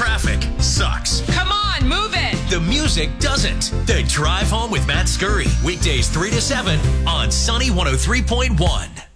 traffic sucks. Come on, move it. The music doesn't. The Drive Home with Matt Scurry. Weekdays 3 to 7 on Sunny 103.1.